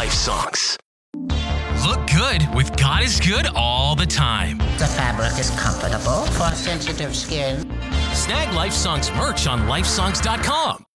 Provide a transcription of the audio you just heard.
Life Songs. Look good with God is Good all the time. The fabric is comfortable for sensitive skin. Snag Life Songs merch on lifesongs.com.